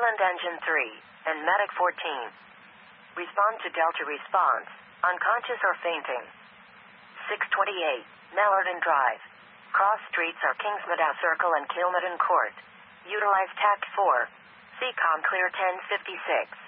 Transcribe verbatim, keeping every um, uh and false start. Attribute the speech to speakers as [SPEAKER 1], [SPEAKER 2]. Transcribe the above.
[SPEAKER 1] Highland Engine three, and Medic fourteen. Respond to Delta response, unconscious or fainting. six twenty-eight, Nellerton Drive. Cross streets are Kingsmeadow Circle and Kilmeadow Court. Utilize Tact four. C COM clear ten fifty-six.